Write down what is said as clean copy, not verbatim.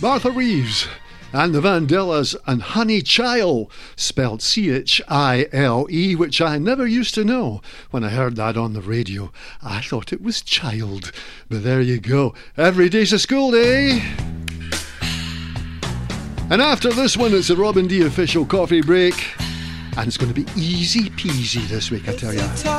Martha Reeves and the Vandellas and Honey Chile, spelled C-H-I-L-E, which I never used to know. When I heard that on the radio, I thought it was child. But there you go. Every day's a school day. And after this one, it's a Robin D official coffee break. And it's going to be easy peasy this week, I tell you.